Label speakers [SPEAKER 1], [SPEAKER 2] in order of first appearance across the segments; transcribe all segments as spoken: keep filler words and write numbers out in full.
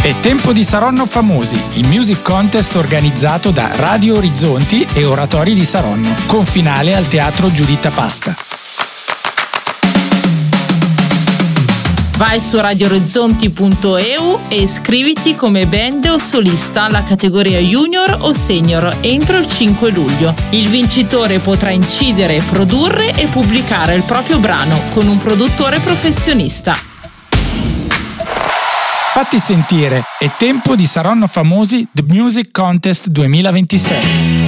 [SPEAKER 1] È tempo di Saronno Famosi, il music contest organizzato da Radio Orizzonti e Oratori di Saronno, con finale al Teatro Giuditta Pasta.
[SPEAKER 2] Vai su radio orizzonti punto e u e iscriviti come band o solista alla categoria junior o senior entro il cinque luglio. Il vincitore potrà incidere, produrre e pubblicare il proprio brano con un produttore professionista.
[SPEAKER 1] Fatti sentire, è tempo di Saronno Famosi The Music Contest duemilaventisei.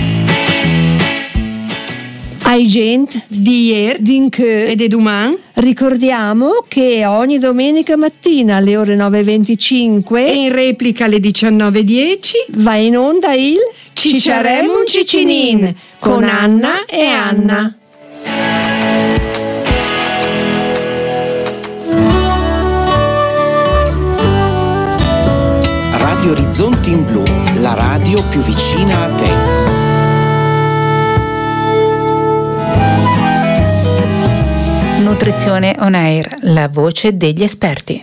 [SPEAKER 3] Ai gent di ieri, d'inché e di domani, ricordiamo che ogni domenica mattina alle ore nove e venticinque
[SPEAKER 4] e in replica alle diciannove e dieci
[SPEAKER 3] va in onda il
[SPEAKER 4] Cicciaremo un Ciccinin con Anna e Anna.
[SPEAKER 5] Radio Orizzonti in Blu, la radio più vicina a te.
[SPEAKER 6] Nutrizione On Air, la voce degli esperti.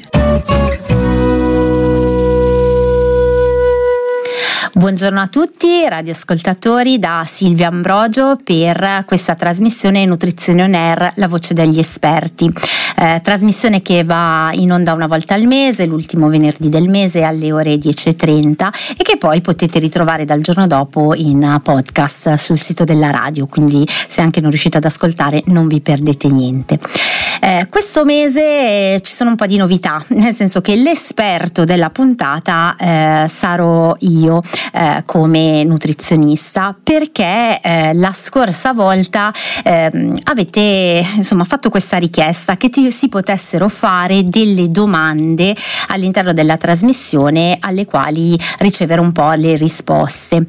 [SPEAKER 7] Buongiorno a tutti radioascoltatori da Silvia Ambrogio per questa trasmissione Nutrizione On Air, la voce degli esperti. Eh, trasmissione che va in onda una volta al mese, l'ultimo venerdì del mese alle ore dieci e trenta, e che poi potete ritrovare dal giorno dopo in podcast sul sito della radio, quindi se anche non riuscite ad ascoltare non vi perdete niente. Eh, questo mese ci sono un po' di novità, nel senso che l'esperto della puntata eh, sarò io eh, come nutrizionista, perché eh, la scorsa volta eh, avete insomma fatto questa richiesta che ti, si potessero fare delle domande all'interno della trasmissione alle quali ricevere un po' le risposte.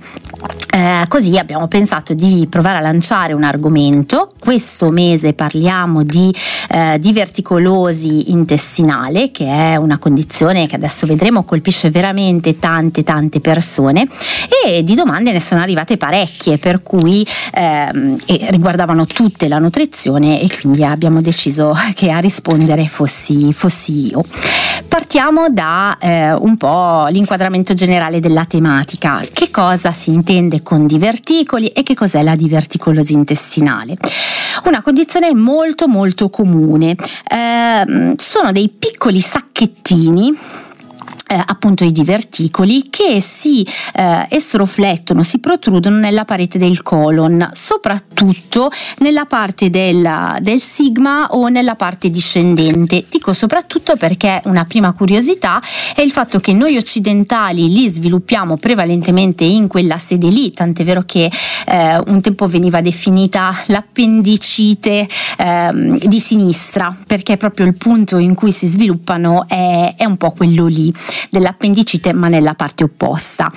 [SPEAKER 7] Eh, così abbiamo pensato di provare a lanciare un argomento. Questo mese parliamo di eh, diverticolosi intestinale, che è una condizione che adesso vedremo colpisce veramente tante tante persone, e di domande ne sono arrivate parecchie, per cui ehm, e riguardavano tutte la nutrizione, e quindi abbiamo deciso che a rispondere fossi, fossi io. Partiamo da eh, un po' l'inquadramento generale della tematica. Che cosa si intende con diverticoli e che cos'è la diverticolosi intestinale? Una condizione molto molto comune, eh, sono dei piccoli sacchettini, Eh, appunto i diverticoli, che si eh, estroflettono, si protrudono nella parete del colon, soprattutto nella parte del, del sigma o nella parte discendente. Dico soprattutto perché una prima curiosità è il fatto che noi occidentali li sviluppiamo prevalentemente in quella sede lì, tant'è vero che eh, un tempo veniva definita l'appendicite eh, di sinistra, perché proprio il punto in cui si sviluppano è, è un po' quello lì dell'appendicite, ma nella parte opposta,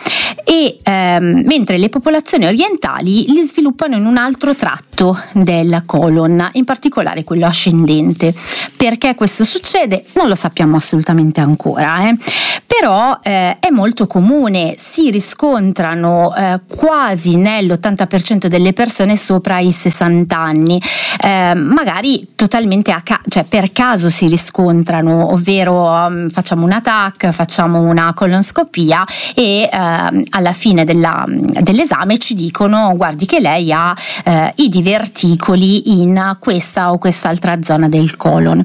[SPEAKER 7] e ehm, mentre le popolazioni orientali li sviluppano in un altro tratto del colon, in particolare quello ascendente. Perché questo succede non lo sappiamo assolutamente ancora, eh? Però eh, è molto comune, si riscontrano eh, quasi nell'ottanta per cento delle persone sopra i sessanta anni, eh, magari totalmente a ca- cioè per caso si riscontrano, ovvero um, facciamo una T A C, facciamo una colonscopia e eh, alla fine della, dell'esame ci dicono: guardi che lei ha eh, i diverticoli in questa o quest'altra zona del colon.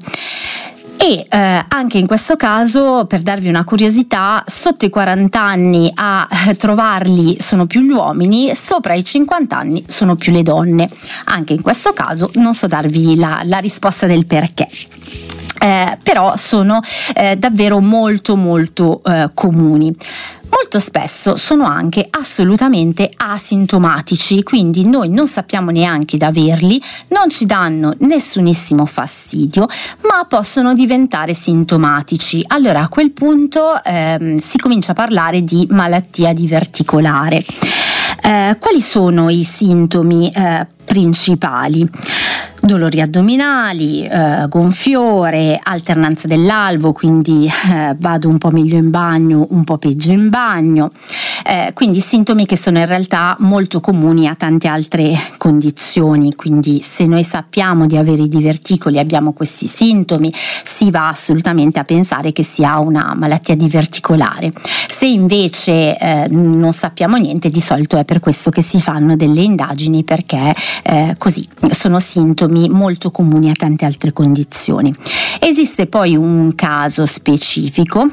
[SPEAKER 7] E eh, anche in questo caso, per darvi una curiosità, sotto i quaranta anni a eh, trovarli sono più gli uomini, sopra i cinquanta anni sono più le donne. Anche in questo caso non so darvi la, la risposta del perché. Eh, però sono eh, davvero molto molto eh, comuni. Molto spesso sono anche assolutamente asintomatici, quindi noi non sappiamo neanche di averli, non ci danno nessunissimo fastidio, ma possono diventare sintomatici. Allora a quel punto ehm, si comincia a parlare di malattia diverticolare. Eh, quali sono i sintomi eh, principali? Dolori addominali, eh, gonfiore, alternanza dell'alvo, quindi eh, vado un po' meglio in bagno, un po' peggio in bagno, Eh, quindi sintomi che sono in realtà molto comuni a tante altre condizioni, quindi se noi sappiamo di avere i diverticoli, abbiamo questi sintomi, si va assolutamente a pensare che sia una malattia diverticolare. Se invece eh, non sappiamo niente, di solito è per questo che si fanno delle indagini, perché eh, così sono sintomi molto comuni a tante altre condizioni. Esiste poi un caso specifico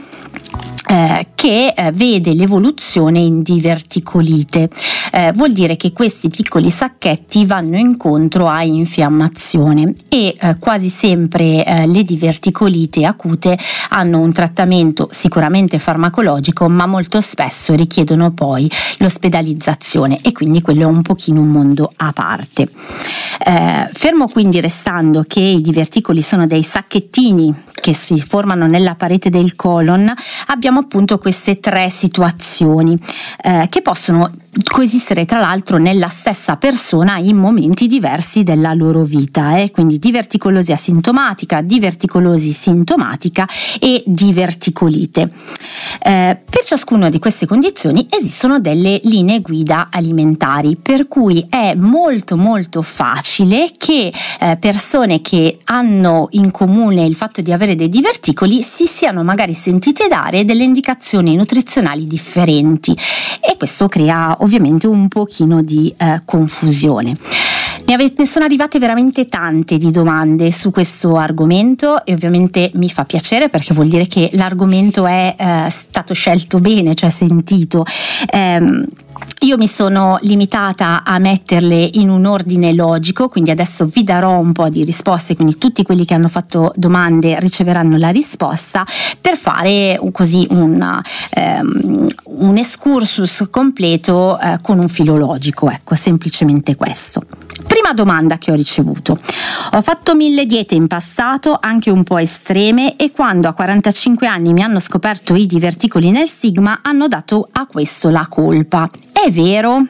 [SPEAKER 7] Eh, che eh, vede l'evoluzione in diverticolite. Eh, vuol dire che questi piccoli sacchetti vanno incontro a infiammazione e eh, quasi sempre eh, le diverticolite acute hanno un trattamento sicuramente farmacologico, ma molto spesso richiedono poi l'ospedalizzazione, e quindi quello è un pochino un mondo a parte. Eh, fermo quindi restando che i diverticoli sono dei sacchettini che si formano nella parete del colon, abbiamo appunto queste tre situazioni eh, che possono coesistere tra l'altro nella stessa persona in momenti diversi della loro vita, eh? Quindi diverticolosi asintomatica, diverticolosi sintomatica e diverticolite. Eh, per ciascuna di queste condizioni esistono delle linee guida alimentari, per cui è molto molto facile che eh, persone che hanno in comune il fatto di avere dei diverticoli si siano magari sentite dare delle indicazioni nutrizionali differenti, e questo crea ovviamente un pochino di eh, confusione. Ne, ave- ne sono arrivate veramente tante di domande su questo argomento, e ovviamente mi fa piacere, perché vuol dire che l'argomento è eh, stato scelto bene, cioè sentito. Ehm, Io mi sono limitata a metterle in un ordine logico, quindi adesso vi darò un po' di risposte, quindi tutti quelli che hanno fatto domande riceveranno la risposta, per fare così un, um, un excursus completo uh, con un filo logico, ecco, semplicemente questo. Prima domanda che ho ricevuto: ho fatto mille diete in passato, anche un po' estreme, e quando a quarantacinque anni mi hanno scoperto i diverticoli nel sigma hanno dato a questo la colpa. È vero?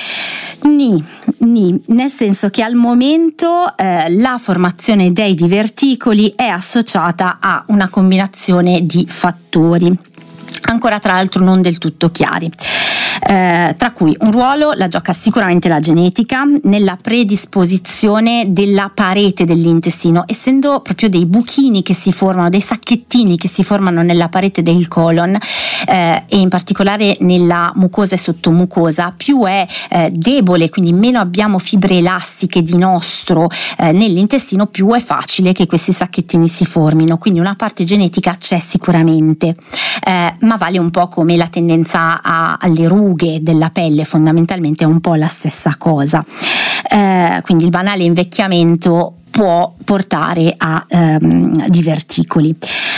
[SPEAKER 7] Ni, ni, nel senso che al momento eh, la formazione dei diverticoli è associata a una combinazione di fattori, ancora tra l'altro non del tutto chiari. Eh, tra cui un ruolo la gioca sicuramente la genetica nella predisposizione della parete dell'intestino, essendo proprio dei buchini che si formano, dei sacchettini che si formano nella parete del colon, eh, e in particolare nella mucosa e sottomucosa. Più è eh, debole, quindi meno abbiamo fibre elastiche di nostro eh, nell'intestino, più è facile che questi sacchettini si formino, quindi una parte genetica c'è sicuramente, eh, ma vale un po' come la tendenza a, alle rughe della pelle, fondamentalmente è un po' la stessa cosa. Eh, quindi il banale invecchiamento può portare a ehm, diverticoli.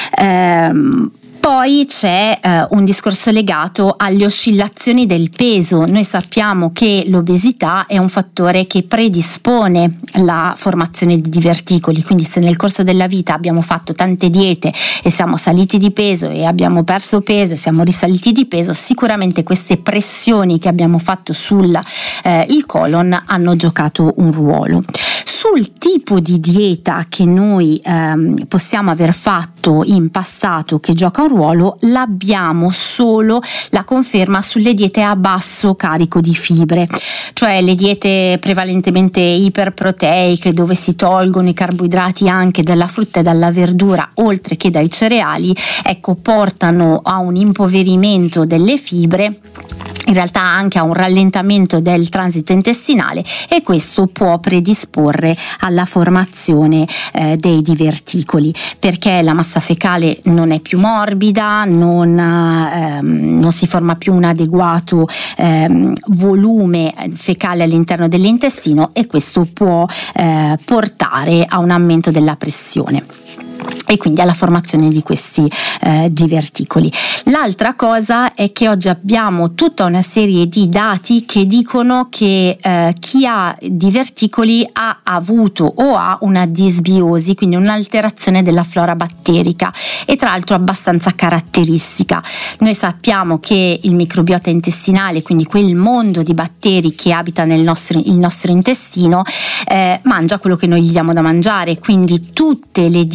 [SPEAKER 7] Ehm, Poi c'è eh, un discorso legato alle oscillazioni del peso. Noi sappiamo che l'obesità è un fattore che predispone la formazione di diverticoli, quindi se nel corso della vita abbiamo fatto tante diete e siamo saliti di peso e abbiamo perso peso e siamo risaliti di peso, sicuramente queste pressioni che abbiamo fatto sul eh, il colon hanno giocato un ruolo. Sul tipo di dieta che noi ehm, possiamo aver fatto in passato che gioca un ruolo, l'abbiamo solo la conferma sulle diete a basso carico di fibre, cioè le diete prevalentemente iperproteiche, dove si tolgono i carboidrati anche dalla frutta e dalla verdura oltre che dai cereali, ecco, portano a un impoverimento delle fibre, in realtà anche a un rallentamento del transito intestinale, e questo può predisporre alla formazione eh, dei diverticoli, perché la massa fecale non è più morbida, non, ehm, non si forma più un adeguato ehm, volume fecale all'interno dell'intestino, e questo può eh, portare a un aumento della pressione e quindi alla formazione di questi eh, diverticoli. L'altra cosa è che oggi abbiamo tutta una serie di dati che dicono che eh, chi ha diverticoli ha avuto o ha una disbiosi, quindi un'alterazione della flora batterica, e tra l'altro abbastanza caratteristica. Noi sappiamo che il microbiota intestinale, quindi quel mondo di batteri che abita nel nostro, il nostro intestino, eh, mangia quello che noi gli diamo da mangiare, quindi tutte le diete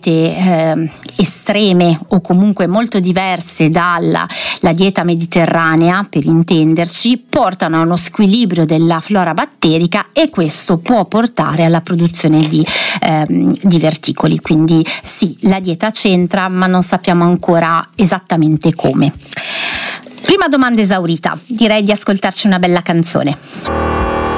[SPEAKER 7] diete eh, estreme o comunque molto diverse dalla la dieta mediterranea, per intenderci, portano a uno squilibrio della flora batterica e questo può portare alla produzione di, ehm, di verticoli. Quindi sì, la dieta c'entra, ma non sappiamo ancora esattamente come. Prima domanda esaurita, direi di ascoltarci una bella canzone.